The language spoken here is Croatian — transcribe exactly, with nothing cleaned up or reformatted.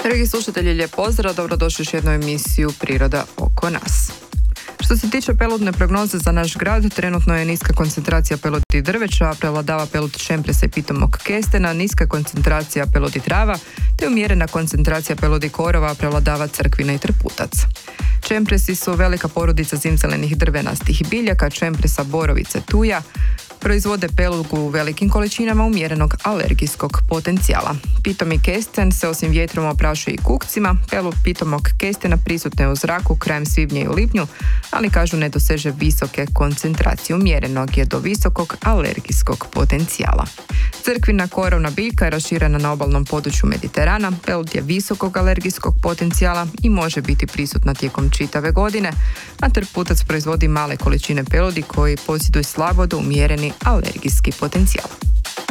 Dragi slušatelji, lijep pozdrav, dobrodošli u još jednu emisiju Priroda oko nas. Što se tiče peludne prognoze za naš grad, trenutno je niska koncentracija peludi drveća, prevladava pelud šempresa i pitomog kestena, niska koncentracija peludi trava, te umjerena koncentracija peludi korova, prevladava crkvina i trputac. Čempresi su velika porodica zimzelenih drvenastih biljaka, čempresa, borovice, tuja, proizvode pelugu u velikim količinama umjerenog alergijskog potencijala. Pitomi kesten se osim vjetrom oprašuje i kukcima. Pelud pitomog kestena prisutna je u zraku krajem svibnja i u lipnju, ali kažu ne doseže visoke koncentracije, umjerenog je do visokog alergijskog potencijala. Crkvina korovna biljka je raširena na obalnom području Mediterana. Pelud je visokog alergijskog potencijala i može biti prisutna tijekom čitave godine, a trputac proizvodi male količine peludi koji posjeduju slabo do umjereni alergijski potencijal.